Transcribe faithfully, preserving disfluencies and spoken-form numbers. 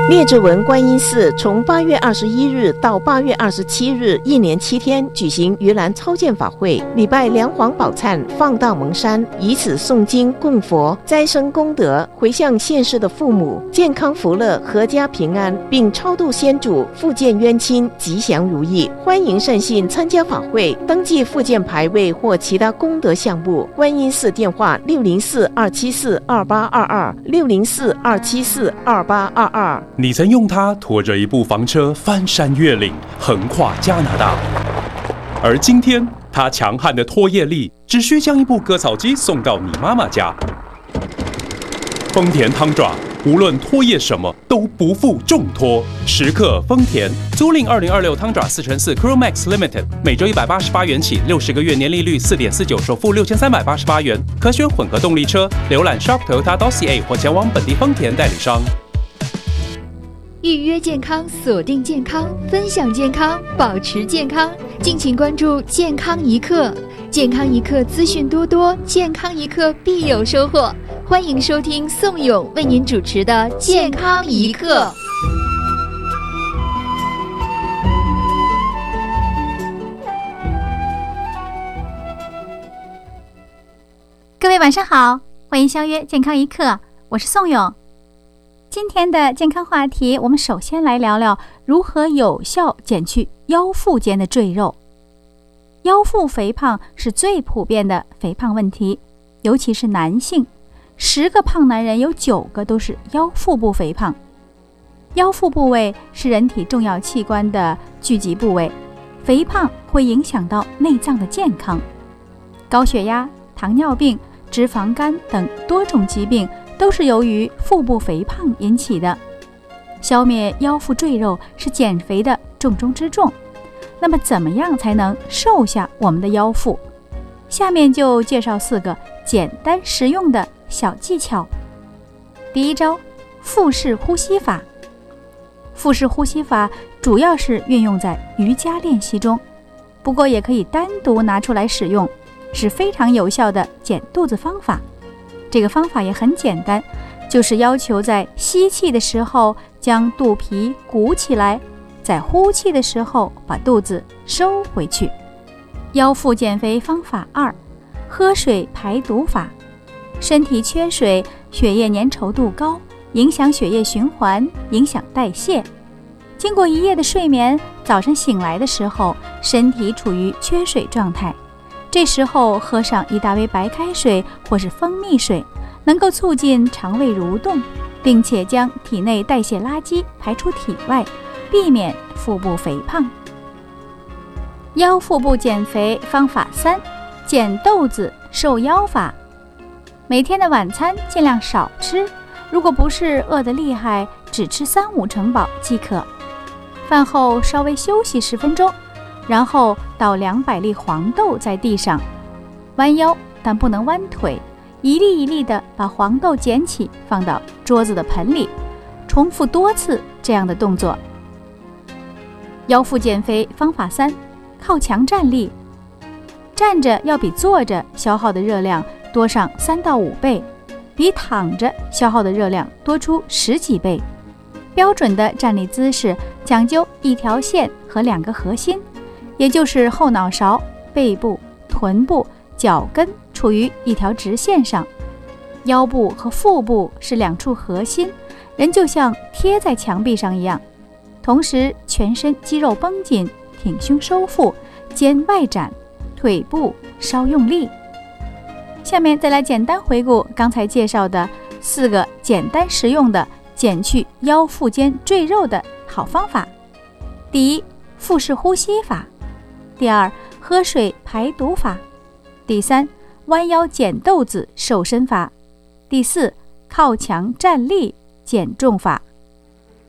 列治文观音寺从八月二十一日到八月二十七日，一连七天举行盂兰超荐法会，礼拜梁皇宝忏，放道蒙山，以此诵经供佛，斋生功德，回向现世的父母健康福乐、阖家平安，并超度先祖、复健冤亲，吉祥如意。欢迎善信参加法会，登记复健牌位或其他功德项目。观音寺电话六零四二七四二八二二六零四二七四二八二二。 你曾用它拖着一部房车翻山越岭，横跨加拿大，而今天它强悍的拖曳力只需将一部割草机送到你妈妈家。丰田汤爪无论拖曳什么都不负重托，时刻丰田。租赁二零二六汤爪四乘四 Crew Max Limited， 每周一百八十八元起，六十个月年利率 四点四九， 首付六千三百八十八元，可选混合动力车。浏览 shop toyota dot c a 或前往本地丰田代理商。 预约健康，锁定健康，分享健康，保持健康。敬请关注健康一刻，健康一刻资讯多多，健康一刻必有收获。欢迎收听宋勇为您主持的健康一刻。 各位晚上好，欢迎相约健康一刻，我是宋勇。今天的健康话题，我们首先来聊聊如何有效减去腰腹间的赘肉。腰腹肥胖是最普遍的肥胖问题，尤其是男性，十个胖男人有九个都是腰腹部肥胖。腰腹部位是人体重要器官的聚集部位，肥胖会影响到内脏的健康。高血压、糖尿病、脂肪肝等多种疾病都是由于腹部肥胖引起的。消灭腰腹赘肉是减肥的重中之重。那么怎么样才能瘦下我们的腰腹？下面就介绍四个简单实用的小技巧。第一招，腹式呼吸法。腹式呼吸法主要是运用在瑜伽练习中，不过也可以单独拿出来使用，是非常有效的减肚子方法。这个方法也很简单，就是要求在吸气的时候将肚皮鼓起来，在呼气的时候把肚子收回去。腰腹减肥方法二，喝水排毒法。身体缺水，血液粘稠度高，影响血液循环，影响代谢。经过一夜的睡眠，早晨醒来的时候，身体处于缺水状态。这时候喝上一大杯白开水或是蜂蜜水，能够促进肠胃蠕动，并且将体内代谢垃圾排出体外，避免腹部肥胖。腰腹部减肥方法三，减豆子瘦腰法。每天的晚餐尽量少吃，如果不是饿得厉害，只吃三五成饱即可。饭后稍微休息十分钟，然后倒两百粒黄豆在地上，弯腰但不能弯腿，一粒一粒地把黄豆捡起放到桌子的盆里，重复多次这样的动作。腰腹减肥方法三，靠墙站立。站着要比坐着消耗的热量多上三到五倍，比躺着消耗的热量多出十几倍。标准的站立姿势讲究一条线和两个核心，也就是后脑勺、背部、臀部、脚跟处于一条直线上，腰部和腹部是两处核心，人就像贴在墙壁上一样。同时全身肌肉绷紧，挺胸收腹，肩外展，腿部稍用力。下面再来简单回顾刚才介绍的四个简单实用的减去腰腹间赘肉的好方法。第一，腹式呼吸法。第二，喝水排毒法。第三，弯腰减豆子瘦身法。第四，靠墙站立减重法。